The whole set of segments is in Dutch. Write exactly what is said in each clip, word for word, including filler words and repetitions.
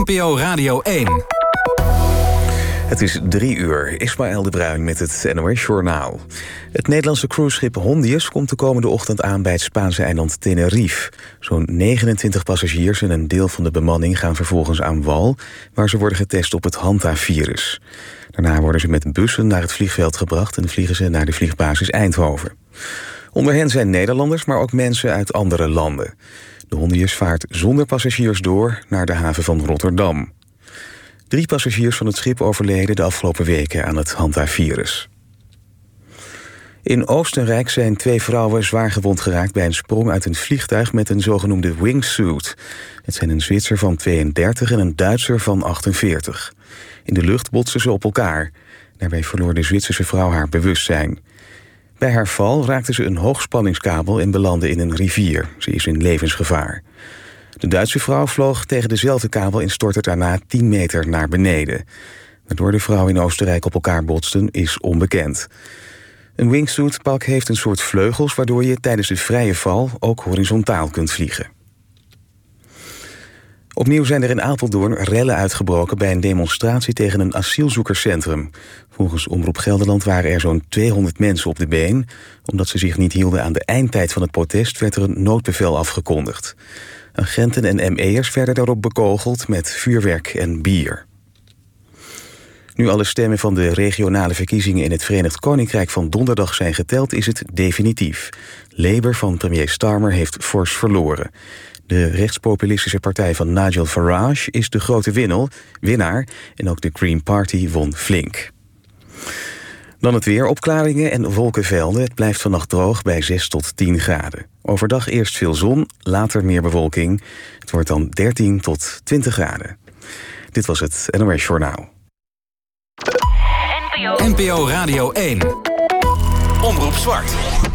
N P O Radio één. Het is drie uur. Ismaël de Bruin met het N O S-journaal. Het Nederlandse cruiseschip Hondius komt de komende ochtend aan bij het Spaanse eiland Tenerife. Zo'n negenentwintig passagiers en een deel van de bemanning gaan vervolgens aan wal, waar ze worden getest op het Hanta-virus. Daarna worden ze met bussen naar het vliegveld gebracht en vliegen ze naar de vliegbasis Eindhoven. Onder hen zijn Nederlanders, maar ook mensen uit andere landen. De Hondius vaart zonder passagiers door naar de haven van Rotterdam. Drie passagiers van het schip overleden de afgelopen weken aan het Hanta-virus. In Oostenrijk zijn twee vrouwen zwaar gewond geraakt bij een sprong uit een vliegtuig met een zogenoemde wingsuit. Het zijn een Zwitser van tweeëndertig en een Duitser van achtenveertig. In de lucht botsten ze op elkaar. Daarbij verloor de Zwitserse vrouw haar bewustzijn. Bij haar val raakte ze een hoogspanningskabel en belandde in een rivier. Ze is in levensgevaar. De Duitse vrouw vloog tegen dezelfde kabel en stortte daarna tien meter naar beneden. Waardoor de vrouw in Oostenrijk op elkaar botsten is onbekend. Een wingsuitpak heeft een soort vleugels waardoor je tijdens de vrije val ook horizontaal kunt vliegen. Opnieuw zijn er in Apeldoorn rellen uitgebroken bij een demonstratie tegen een asielzoekerscentrum. Volgens Omroep Gelderland waren er zo'n tweehonderd mensen op de been. Omdat ze zich niet hielden aan de eindtijd van het protest werd er een noodbevel afgekondigd. Agenten en M E'ers werden daarop bekogeld met vuurwerk en bier. Nu alle stemmen van de regionale verkiezingen in het Verenigd Koninkrijk van donderdag zijn geteld, is het definitief. Labour van premier Starmer heeft fors verloren. De rechtspopulistische partij van Nigel Farage is de grote winnaar en ook de Green Party won flink. Dan het weer, opklaringen en wolkenvelden. Het blijft vannacht droog bij zes tot tien graden. Overdag eerst veel zon, later meer bewolking. Het wordt dan dertien tot twintig graden. Dit was het N O S-journaal. N P O Radio één. Omroep Zwart.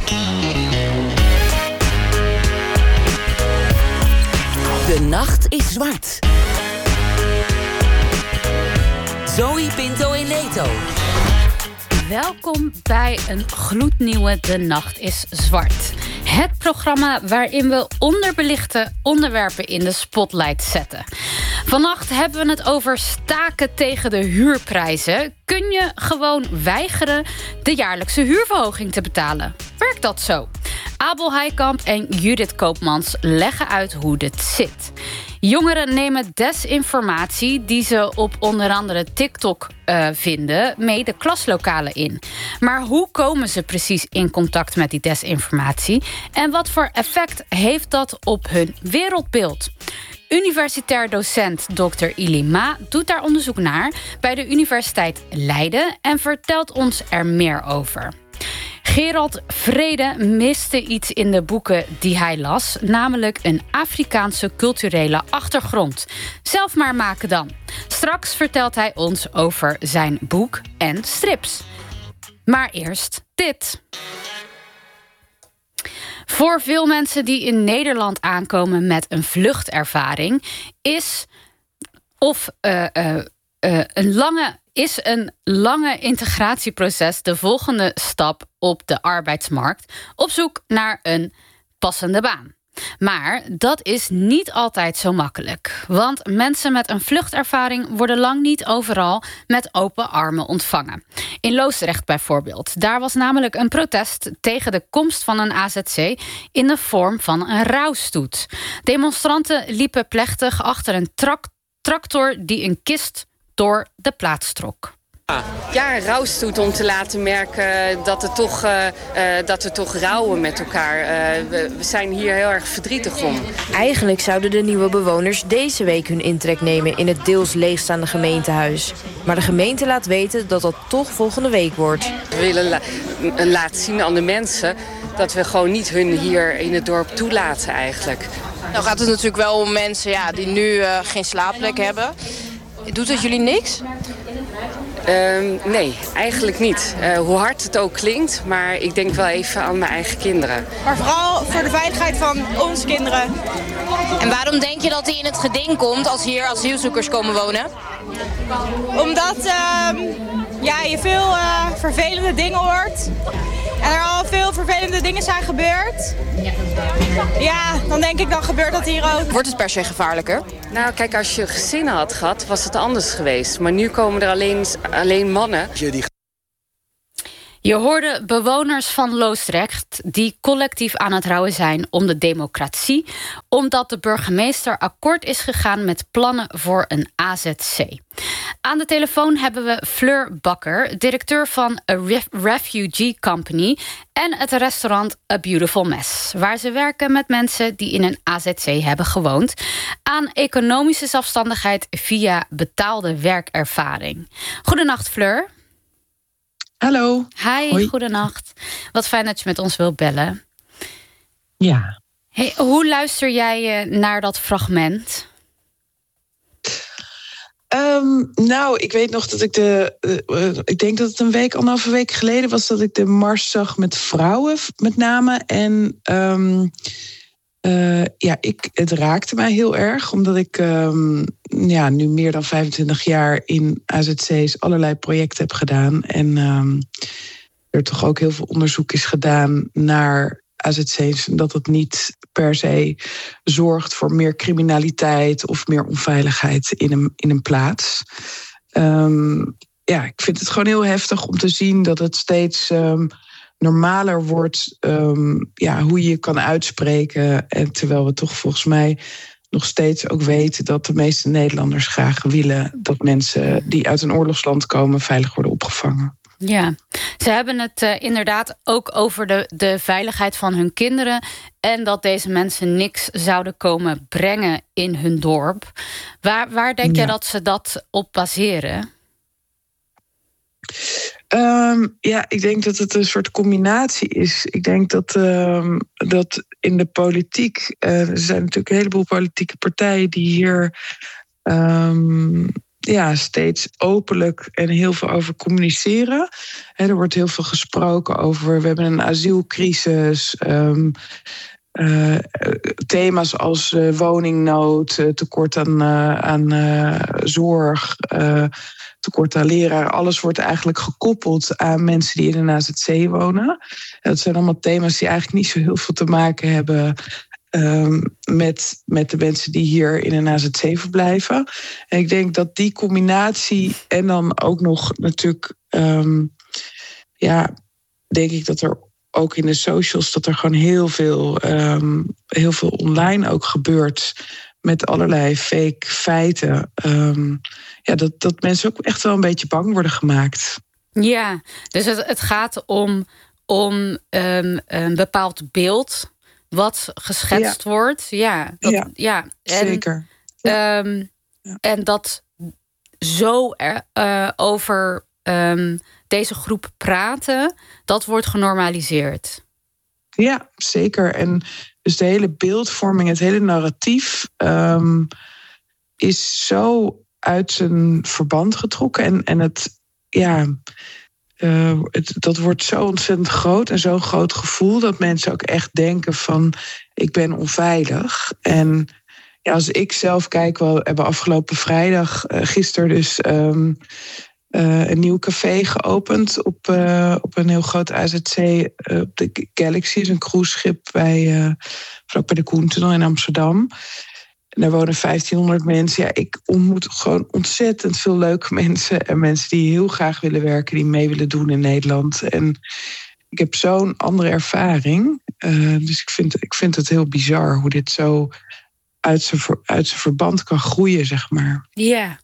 De nacht is zwart. Zoe Pinto en Leto. Welkom bij een gloednieuwe De Nacht is Zwart. Het programma waarin we onderbelichte onderwerpen in de spotlight zetten. Vannacht hebben we het over staken tegen de huurprijzen. Kun je gewoon weigeren de jaarlijkse huurverhoging te betalen? Werkt dat zo? Abel Heikamp en Judith Koopmans leggen uit hoe dit zit. Jongeren nemen desinformatie die ze op onder andere TikTok uh, vinden mee de klaslokalen in. Maar hoe komen ze precies in contact met die desinformatie? En wat voor effect heeft dat op hun wereldbeeld? Universitair docent dokter Ili Ma doet daar onderzoek naar bij de Universiteit Leiden en vertelt ons er meer over. Gerald Vrede miste iets in de boeken die hij las, namelijk een Afrikaanse culturele achtergrond. Zelf maar maken dan. Straks vertelt hij ons over zijn boek en strips. Maar eerst dit. Voor veel mensen die in Nederland aankomen met een vluchtervaring is of uh, uh, uh, een lange is een lange integratieproces de volgende stap op de arbeidsmarkt op zoek naar een passende baan. Maar dat is niet altijd zo makkelijk. Want mensen met een vluchtervaring worden lang niet overal met open armen ontvangen. In Loosdrecht bijvoorbeeld. Daar was namelijk een protest tegen de komst van een A Z C in de vorm van een rouwstoet. Demonstranten liepen plechtig achter een trak- tractor die een kist door de plaats trok. Ja, een rouwstoet om te laten merken dat, het toch, uh, uh, dat we toch rouwen met elkaar. Uh, we, we zijn hier heel erg verdrietig om. Eigenlijk zouden de nieuwe bewoners deze week hun intrek nemen in het deels leegstaande gemeentehuis. Maar de gemeente laat weten dat dat toch volgende week wordt. We willen la- laten zien aan de mensen dat we gewoon niet hun hier in het dorp toelaten eigenlijk. Nou gaat het natuurlijk wel om mensen ja, die nu uh, geen slaapplek hebben. Doet het jullie niks? Uh, nee, eigenlijk niet. Uh, hoe hard het ook klinkt, maar ik denk wel even aan mijn eigen kinderen. Maar vooral voor de veiligheid van onze kinderen. En waarom denk je dat die in het geding komt als hier asielzoekers komen wonen? Omdat uh, ja, je veel uh, vervelende dingen hoort. en er al veel vervelende dingen zijn gebeurd. Ja, dan denk ik, dan gebeurt dat hier ook. Wordt het per se gevaarlijker? Nou, kijk, als je gezinnen had gehad, was het anders geweest. Maar nu komen er alleen, alleen mannen. Je hoorde bewoners van Loosdrecht die collectief aan het rouwen zijn om de democratie, omdat de burgemeester akkoord is gegaan met plannen voor een A Z C. Aan de telefoon hebben we Fleur Bakker, directeur van A Refugee Company en het restaurant A Beautiful Mess, waar ze werken met mensen die in een A Z C hebben gewoond aan economische zelfstandigheid via betaalde werkervaring. Goedenacht, Fleur. Hallo. Hi, Hoi. Goedenacht. Wat fijn dat je met ons wilt bellen. Ja. Hey, hoe luister jij uh, naar dat fragment? Um, nou, ik weet nog dat ik de... Uh, uh, ik denk dat het een week, anderhalve week geleden was dat ik de mars zag met vrouwen met name. En um, uh, ja, ik, het raakte mij heel erg, omdat ik um, ja, nu meer dan vijfentwintig jaar in A Z C's allerlei projecten heb gedaan. En um, er toch ook heel veel onderzoek is gedaan naar A Z C's. En dat het niet per se zorgt voor meer criminaliteit of meer onveiligheid in een, in een plaats. Um, ja, ik vind het gewoon heel heftig om te zien dat het steeds um, normaler wordt, um, ja, hoe je je kan uitspreken. En terwijl we toch volgens mij nog steeds ook weten dat de meeste Nederlanders graag willen dat mensen die uit een oorlogsland komen veilig worden opgevangen. Ja, ze hebben het uh, inderdaad ook over de, de veiligheid van hun kinderen en dat deze mensen niks zouden komen brengen in hun dorp. Waar, waar denk ja. je dat ze dat op baseren? Um, ja, ik denk dat het een soort combinatie is. Ik denk dat, um, dat in de politiek, uh, er zijn natuurlijk een heleboel politieke partijen die hier um, ja, steeds openlijk en heel veel over communiceren. He, er wordt heel veel gesproken over, we hebben een asielcrisis, um, uh, thema's als uh, woningnood, uh, tekort aan, uh, aan uh, zorg, uh, tekort aan leraren. Alles wordt eigenlijk gekoppeld aan mensen die in een A Z C wonen. En dat zijn allemaal thema's die eigenlijk niet zo heel veel te maken hebben Um, met, met de mensen die hier in een A Z C verblijven. En ik denk dat die combinatie en dan ook nog natuurlijk, um, ja, denk ik dat er ook in de socials dat er gewoon heel veel, um, heel veel online ook gebeurt met allerlei fake feiten. Um, ja, dat, dat mensen ook echt wel een beetje bang worden gemaakt. Ja, dus het, het gaat om, om um, een bepaald beeld wat geschetst ja. wordt. Ja, dat, ja. ja. En, zeker. Ja. Um, ja. En dat zo uh, over um, deze groep praten, dat wordt genormaliseerd. Ja, zeker. En dus de hele beeldvorming, het hele narratief um, is zo uit zijn verband getrokken. En, en het, ja, uh, het, dat wordt zo ontzettend groot en zo'n groot gevoel dat mensen ook echt denken van, ik ben onveilig. En ja, als ik zelf kijk, we hebben afgelopen vrijdag, uh, gisteren dus um, uh, een nieuw café geopend op, uh, op een heel groot A Z C, uh, op de Galaxy, is een cruiseschip bij, uh, vlak bij de Koentunnel in Amsterdam. En daar wonen vijftienhonderd mensen. Ja, ik ontmoet gewoon ontzettend veel leuke mensen en mensen die heel graag willen werken, die mee willen doen in Nederland. En ik heb zo'n andere ervaring. Uh, dus ik vind, ik vind het heel bizar hoe dit zo uit zijn, uit zijn verband kan groeien, zeg maar. Ja,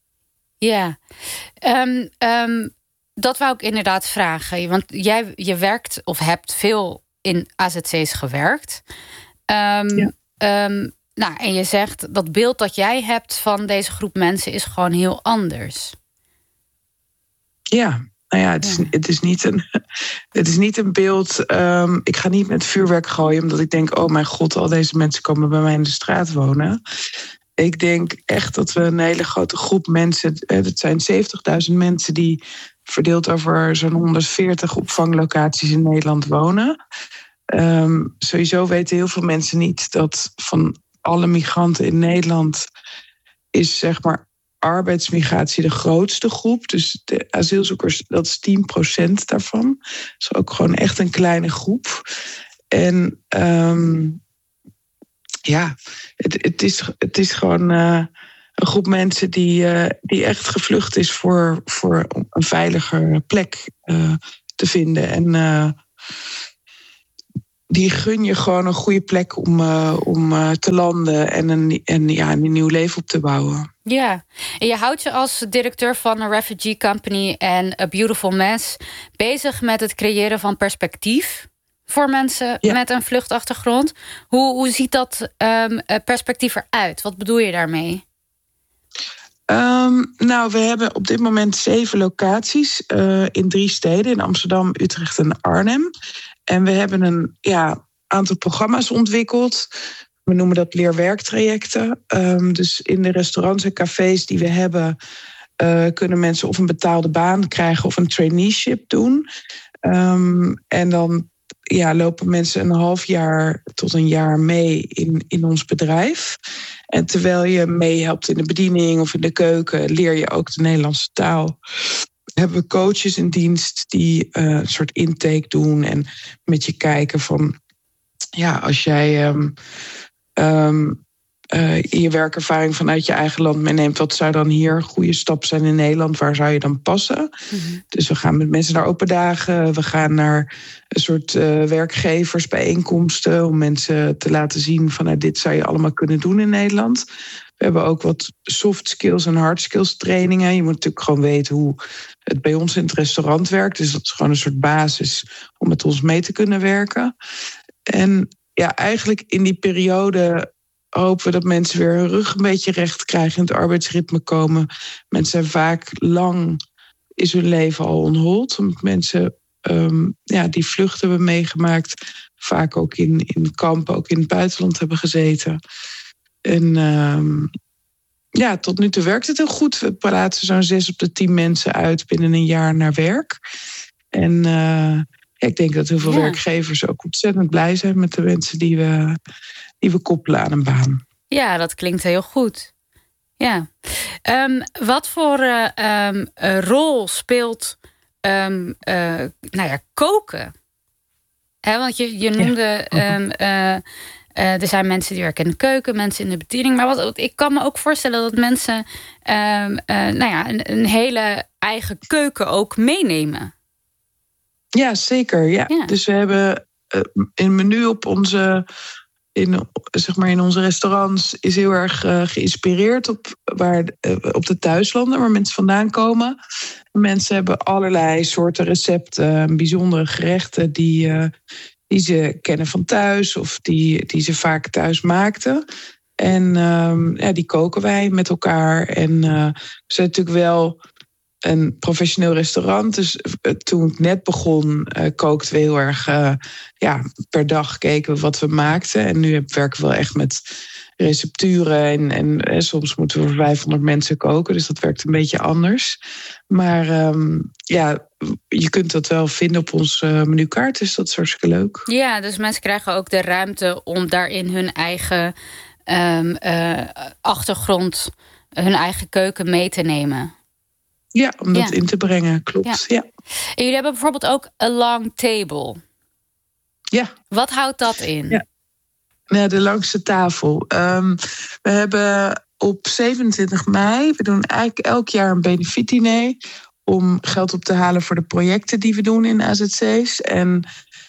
ja. Um, um, dat wou ik inderdaad vragen. Want jij je werkt of hebt veel in A Z C's gewerkt. Um, ja. um, nou, en je zegt dat beeld dat jij hebt van deze groep mensen is gewoon heel anders. Ja. Nou ja, het is, het is, niet, een, het is niet een beeld. Um, ik ga niet met vuurwerk gooien, omdat ik denk, oh mijn god, al deze mensen komen bij mij in de straat wonen. Ik denk echt dat we een hele grote groep mensen, het zijn zeventigduizend mensen die verdeeld over zo'n honderdveertig opvanglocaties in Nederland wonen. Um, sowieso weten heel veel mensen niet dat van alle migranten in Nederland is zeg maar arbeidsmigratie de grootste groep. Dus de asielzoekers, dat is tien procent daarvan. Dat is ook gewoon echt een kleine groep. En um, ja, het, het, is, het is gewoon uh, een groep mensen die, uh, die echt gevlucht is voor, voor een veiliger plek uh, te vinden. En uh, die gun je gewoon een goede plek om, uh, om uh, te landen en, een, en ja, een nieuw leven op te bouwen. Ja, en je houdt je als directeur van een refugee company en A Beautiful Mess bezig met het creëren van perspectief voor mensen ja. met een vluchtachtergrond. Hoe, hoe ziet dat um, perspectief eruit? Wat bedoel je daarmee? Um, nou, we hebben op dit moment zeven locaties uh, in drie steden. In Amsterdam, Utrecht en Arnhem. En we hebben een ja, aantal programma's ontwikkeld. We noemen dat leerwerktrajecten. Um, dus in de restaurants en cafés die we hebben Uh, kunnen mensen of een betaalde baan krijgen of een traineeship doen. Um, en dan ja, lopen mensen een half jaar tot een jaar mee in, in ons bedrijf. En terwijl je meehelpt in de bediening of in de keuken, leer je ook de Nederlandse taal. Hebben we coaches in dienst die uh, een soort intake doen en met je kijken van ja, als jij um, um, uh, je werkervaring vanuit je eigen land meeneemt, wat zou dan hier een goede stap zijn in Nederland? Waar zou je dan passen? Mm-hmm. Dus we gaan met mensen naar open dagen. We gaan naar een soort uh, werkgeversbijeenkomsten om mensen te laten zien van nou, dit zou je allemaal kunnen doen in Nederland. We hebben ook wat soft skills en hard skills trainingen. Je moet natuurlijk gewoon weten hoe het bij ons in het restaurant werkt. Dus dat is gewoon een soort basis om met ons mee te kunnen werken. En ja, eigenlijk in die periode hopen we dat mensen weer hun rug een beetje recht krijgen, in het arbeidsritme komen. Mensen zijn vaak lang, is hun leven al on hold. Omdat mensen um, ja, die vlucht hebben meegemaakt, vaak ook in, in kampen, ook in het buitenland hebben gezeten. En um, ja, tot nu toe werkt het heel goed. We plaatsen zo'n zes op de tien mensen uit binnen een jaar naar werk. En uh, ja, ik denk dat heel veel ja. werkgevers ook ontzettend blij zijn met de mensen die we, die we koppelen aan een baan. Ja, dat klinkt heel goed. Ja. Um, wat voor uh, um, uh, rol speelt um, uh, nou ja, koken? He, want je, je noemde ja. um, uh, Uh, er zijn mensen die werken in de keuken, mensen in de bediening. Maar wat, ik kan me ook voorstellen dat mensen uh, uh, nou ja, een, een hele eigen keuken ook meenemen. Ja, zeker. Ja. Ja. Dus we hebben uh, een menu op onze, in, zeg maar in onze restaurants is heel erg uh, geïnspireerd op, waar, uh, op de thuislanden waar mensen vandaan komen. Mensen hebben allerlei soorten recepten, bijzondere gerechten die Uh, die ze kennen van thuis of die, die ze vaak thuis maakten. En um, ja, die koken wij met elkaar. En uh, we zijn natuurlijk wel een professioneel restaurant. Dus uh, toen ik net begon, uh, kookten we heel erg Uh, ja, per dag keken we wat we maakten. En nu werken we wel echt met recepturen. En, en, en soms moeten we voor vijfhonderd mensen koken. Dus dat werkt een beetje anders. Maar um, ja, je kunt dat wel vinden op onze menukaart. Dus dat is hartstikke leuk. Ja, dus mensen krijgen ook de ruimte om daarin hun eigen um, uh, achtergrond, hun eigen keuken mee te nemen. Ja, om dat ja. in te brengen, klopt. Ja. Ja. En jullie hebben bijvoorbeeld ook a long table. Ja. Wat houdt dat in? Ja, ja de langste tafel. Um, we hebben op zevenentwintig mei, we doen eigenlijk elk jaar een benefietdiner om geld op te halen voor de projecten die we doen in A Z C's. En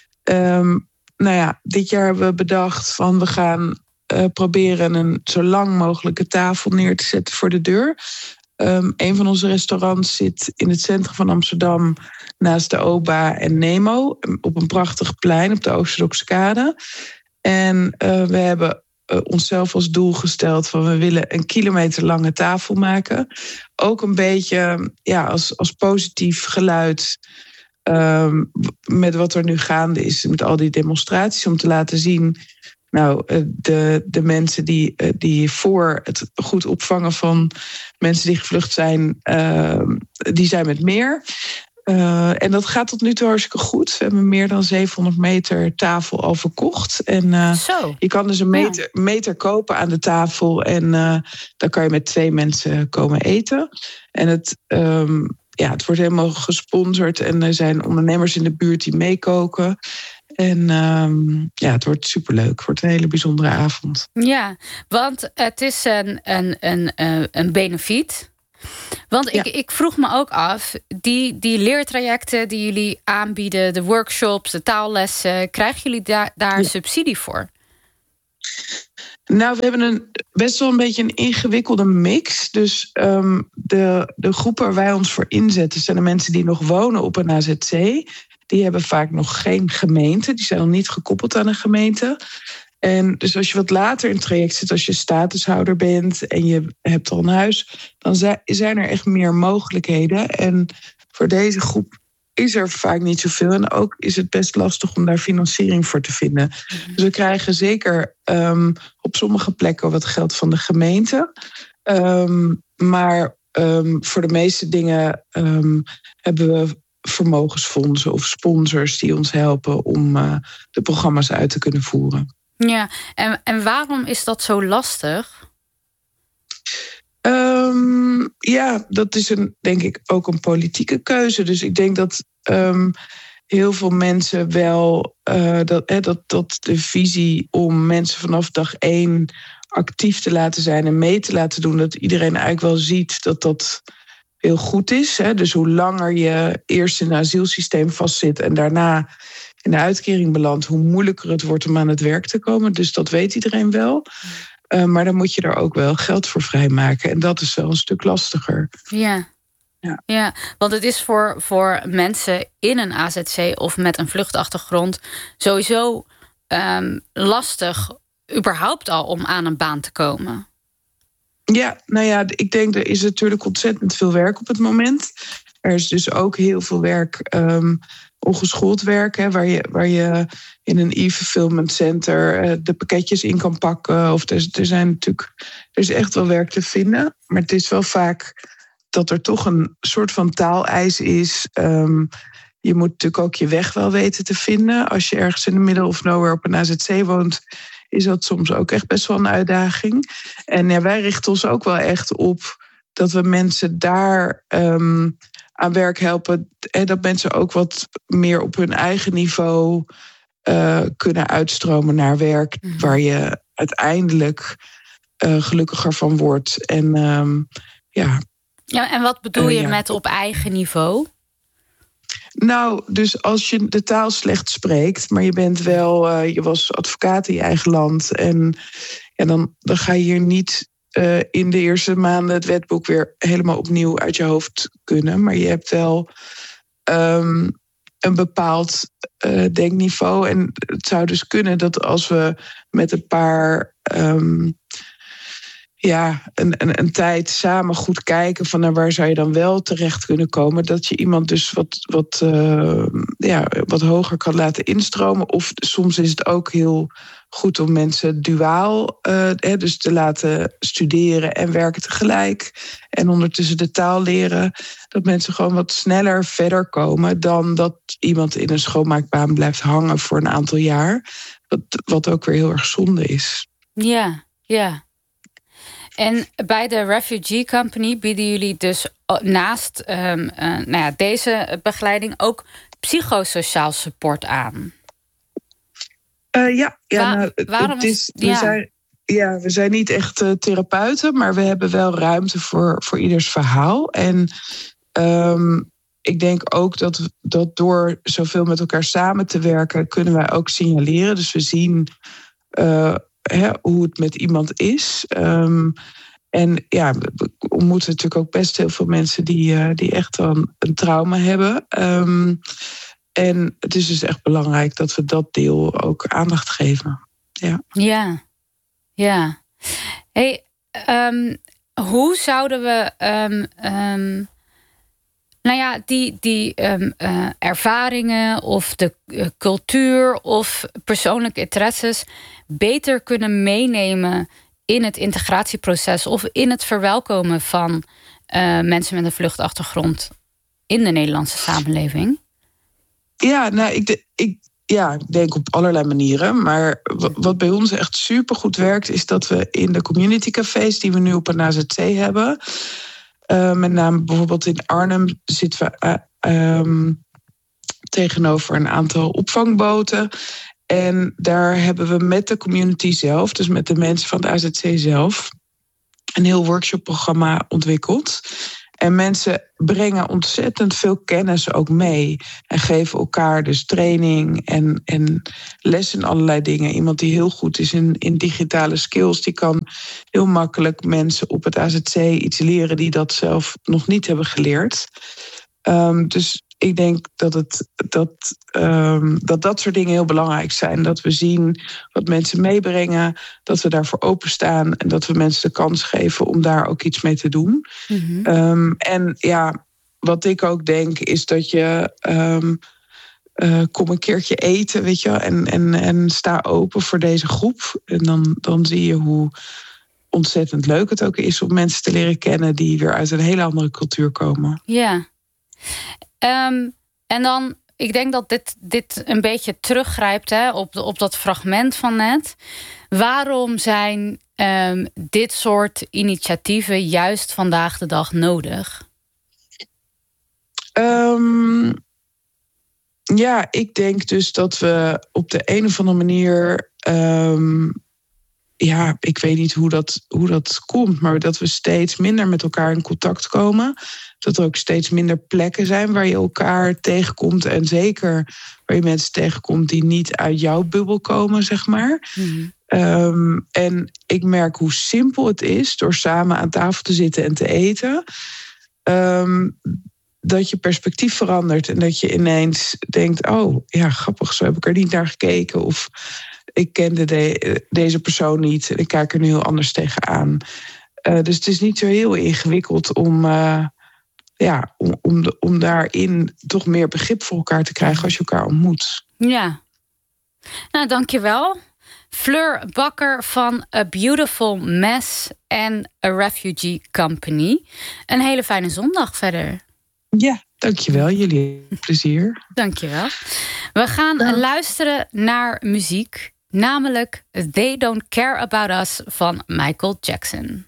um, nou ja, dit jaar hebben we bedacht van we gaan uh, proberen een zo lang mogelijke tafel neer te zetten voor de deur. Um, een van onze restaurants zit in het centrum van Amsterdam naast de Oba en Nemo op een prachtig plein op de Oosterdokse Kade. En uh, we hebben uh, onszelf als doel gesteld van we willen een kilometer lange tafel maken. Ook een beetje ja, als, als positief geluid um, met wat er nu gaande is met al die demonstraties om te laten zien. Nou, de, de mensen die, die voor het goed opvangen van mensen die gevlucht zijn, uh, die zijn met meer. Uh, en dat gaat tot nu toe hartstikke goed. We hebben meer dan zevenhonderd meter tafel al verkocht. En uh, Zo. je kan dus een meter, ja. meter kopen aan de tafel. En uh, dan kan je met twee mensen komen eten. En het, um, ja, het wordt helemaal gesponsord. En er zijn ondernemers in de buurt die meekoken. En um, ja, het wordt superleuk. Het wordt een hele bijzondere avond. Ja, want het is een, een, een, een benefiet. Want ja. ik, ik vroeg me ook af, die, die leertrajecten die jullie aanbieden, de workshops, de taallessen, krijgen jullie daar, daar ja. subsidie voor? Nou, we hebben een, best wel een beetje een ingewikkelde mix. Dus um, de, de groep waar wij ons voor inzetten zijn de mensen die nog wonen op een A Z C. Die hebben vaak nog geen gemeente. Die zijn nog niet gekoppeld aan een gemeente. En dus als je wat later in het traject zit, als je statushouder bent en je hebt al een huis, dan zijn er echt meer mogelijkheden. En voor deze groep is er vaak niet zoveel. En ook is het best lastig om daar financiering voor te vinden. Mm-hmm. Dus we krijgen zeker um, op sommige plekken wat geld van de gemeente. Um, maar um, voor de meeste dingen um, hebben we vermogensfondsen of sponsors die ons helpen om uh, de programma's uit te kunnen voeren. Ja, en, en waarom is dat zo lastig? Um, ja, dat is een, denk ik ook een politieke keuze. Dus ik denk dat um, heel veel mensen wel uh, dat, hè, dat, dat de visie om mensen vanaf dag één actief te laten zijn en mee te laten doen, dat iedereen eigenlijk wel ziet dat dat heel goed is. Hè? Dus hoe langer je eerst in het asielsysteem vastzit en daarna in de uitkering belandt, hoe moeilijker het wordt om aan het werk te komen. Dus dat weet iedereen wel. Uh, maar dan moet je er ook wel geld voor vrijmaken. En dat is wel een stuk lastiger. Ja, ja. ja want het is voor, voor mensen in een A Z C of met een vluchtachtergrond sowieso um, lastig überhaupt al om aan een baan te komen. Ja, nou ja, ik denk er is natuurlijk ontzettend veel werk op het moment. Er is dus ook heel veel werk, um, ongeschoold werk, hè, waar je, waar je in een e-fulfillment center uh, de pakketjes in kan pakken. Of er, er zijn natuurlijk, er is echt wel werk te vinden. Maar het is wel vaak dat er toch een soort van taaleis is. Um, je moet natuurlijk ook je weg wel weten te vinden. Als je ergens in de middle of nowhere op een A Z C woont, is dat soms ook echt best wel een uitdaging. En ja, wij richten ons ook wel echt op dat we mensen daar um, aan werk helpen. En dat mensen ook wat meer op hun eigen niveau uh, kunnen uitstromen naar werk, mm-hmm. waar je uiteindelijk uh, gelukkiger van wordt. En um, ja. Ja, en wat bedoel je uh, ja. met op eigen niveau? Nou, dus als je de taal slecht spreekt, maar je bent wel, uh, je was advocaat in je eigen land. En ja, dan, dan ga je hier niet uh, in de eerste maanden het wetboek weer helemaal opnieuw uit je hoofd kunnen. Maar je hebt wel um, een bepaald uh, denkniveau. En het zou dus kunnen dat als we met een paar Um, ja, een, een, een tijd samen goed kijken van naar waar zou je dan wel terecht kunnen komen, dat je iemand dus wat, wat, uh, ja, wat hoger kan laten instromen. Of soms is het ook heel goed om mensen duaal uh, hè, dus te laten studeren en werken tegelijk. En ondertussen de taal leren. Dat mensen gewoon wat sneller verder komen dan dat iemand in een schoonmaakbaan blijft hangen voor een aantal jaar. Wat, wat ook weer heel erg zonde is. Ja, ja. En bij de Refugee Company bieden jullie dus naast um, uh, nou ja, deze begeleiding ook psychosociaal support aan. Uh, ja, ja Wa- nou, waarom het is, we, ja. zijn, ja, we zijn niet echt uh, therapeuten, maar we hebben wel ruimte voor, voor ieders verhaal. En um, ik denk ook dat, dat door zoveel met elkaar samen te werken, kunnen wij ook signaleren. Dus we zien Uh, He, hoe het met iemand is. Um, en ja, we ontmoeten natuurlijk ook best heel veel mensen die, uh, die echt wel een, een trauma hebben. Um, en het is dus echt belangrijk dat we dat deel ook aandacht geven. Ja, ja. ja. Hey, um, hoe zouden we Um, um, nou ja, die, die um, uh, ervaringen of de uh, cultuur of persoonlijke interesses beter kunnen meenemen in het integratieproces of in het verwelkomen van uh, mensen met een vluchtachtergrond in de Nederlandse samenleving? Ja, nou, ik, de, ik, ja, ik denk op allerlei manieren. Maar w- wat bij ons echt supergoed werkt, is dat we in de community cafés die we nu op een A Z C hebben, uh, met name bijvoorbeeld in Arnhem zitten we uh, um, tegenover een aantal opvangboten. En daar hebben we met de community zelf, dus met de mensen van de A Z C zelf, een heel workshopprogramma ontwikkeld. En mensen brengen ontzettend veel kennis ook mee. En geven elkaar dus training en, en les in allerlei dingen. Iemand die heel goed is in, in digitale skills, die kan heel makkelijk mensen op het A Z C iets leren die dat zelf nog niet hebben geleerd. Um, dus ik denk dat, het, dat, um, dat dat soort dingen heel belangrijk zijn. Dat we zien wat mensen meebrengen, dat we daarvoor openstaan en dat we mensen de kans geven om daar ook iets mee te doen. Mm-hmm. Um, en ja, wat ik ook denk is dat je um, uh, kom een keertje eten, weet je, en, en, en sta open voor deze groep. En dan, dan zie je hoe ontzettend leuk het ook is om mensen te leren kennen die weer uit een hele andere cultuur komen. Ja. Um, en dan, ik denk dat dit, dit een beetje teruggrijpt hè, op, de, op dat fragment van net. Waarom zijn um, dit soort initiatieven juist vandaag de dag nodig? Um, ja, ik denk dus dat we op de een of andere manier, Um, ja, ik weet niet hoe dat, hoe dat komt, maar dat we steeds minder met elkaar in contact komen. Dat er ook steeds minder plekken zijn waar je elkaar tegenkomt. En zeker waar je mensen tegenkomt die niet uit jouw bubbel komen, zeg maar. Mm-hmm. Um, en ik merk hoe simpel het is door samen aan tafel te zitten en te eten. Um, dat je perspectief verandert en dat je ineens denkt, oh ja, grappig, zo heb ik er niet naar gekeken. Of ik kende de, deze persoon niet en ik kijk er nu heel anders tegenaan. Uh, dus het is niet zo heel ingewikkeld om, uh, ja, om, om, de, om daarin toch meer begrip voor elkaar te krijgen als je elkaar ontmoet. Ja, nou dankjewel. Fleur Bakker van A Beautiful Mess en A Refugee Company. Een hele fijne zondag verder. Ja, dankjewel. Jullie plezier. Dankjewel. We gaan ja. luisteren naar muziek, namelijk They Don't Care About Us van Michael Jackson.